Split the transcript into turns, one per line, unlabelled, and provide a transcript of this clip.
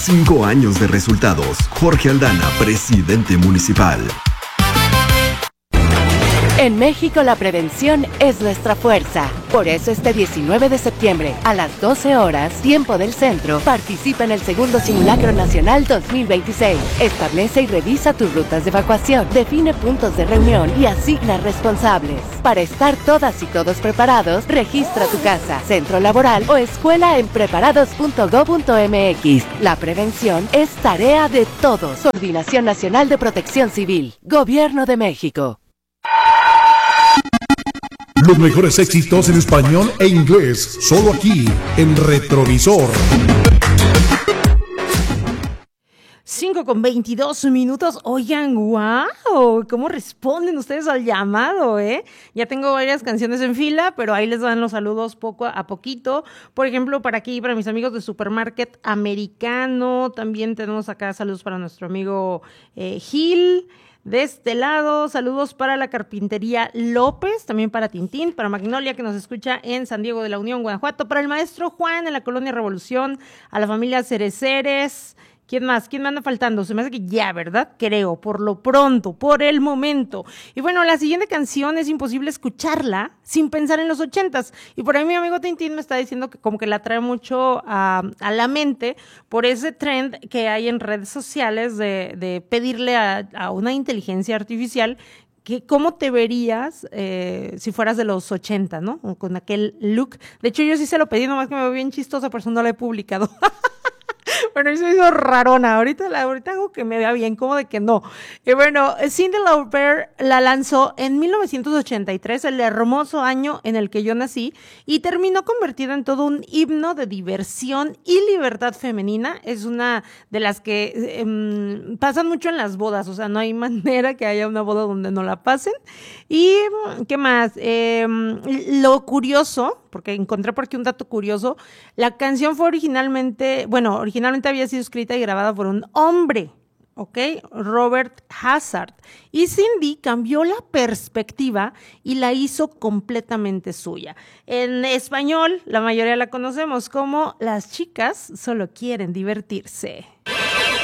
5 años de resultados. Jorge Aldana, presidente municipal.
En México la prevención es nuestra fuerza. Por eso este 19 de septiembre, a las 12 horas, tiempo del centro, participa en el segundo Simulacro Nacional 2026. Establece y revisa tus rutas de evacuación, define puntos de reunión y asigna responsables. Para estar todas y todos preparados, registra tu casa, centro laboral o escuela en preparados.go.mx. La prevención es tarea de todos. Coordinación Nacional de Protección Civil. Gobierno de México.
Los mejores éxitos en español e inglés, solo aquí, en Retrovisor.
5:22. Oigan, wow, ¿cómo responden ustedes al llamado, Ya tengo varias canciones en fila, pero ahí les dan los saludos poco a poquito. Por ejemplo, para mis amigos de Supermarket Americano, también tenemos acá saludos para nuestro amigo Gil. De este lado, saludos para la Carpintería López, también para Tintín, para Magnolia, que nos escucha en San Diego de la Unión, Guanajuato, para el maestro Juan en la Colonia Revolución, a la familia Cereceres. ¿Quién más? ¿Quién me anda faltando? Se me hace que ya, ¿verdad? Creo, por lo pronto, por el momento. Y bueno, la siguiente canción es imposible escucharla sin pensar en los 80s. Y por ahí mi amigo Tintín me está diciendo que como que la trae mucho a la mente por ese trend que hay en redes sociales de pedirle a una inteligencia artificial que cómo te verías si fueras de los 80, ¿no? O con aquel look. De hecho, yo sí se lo pedí, nomás que me veo bien chistosa, por eso no la he publicado. Bueno, eso hizo rarona. Ahorita hago que me vea bien, como de que no. Y bueno, Cyndi Lauper la lanzó en 1983, el hermoso año en el que yo nací, y terminó convertida en todo un himno de diversión y libertad femenina. Es una de las que pasan mucho en las bodas, o sea, no hay manera que haya una boda donde no la pasen. Y, ¿qué más? Lo curioso, porque encontré por aquí un dato curioso, la canción fue originalmente había sido escrita y grabada por un hombre, ¿ok? Robert Hazard. Y Cyndi cambió la perspectiva y la hizo completamente suya. En español, la mayoría la conocemos como Las chicas solo quieren divertirse.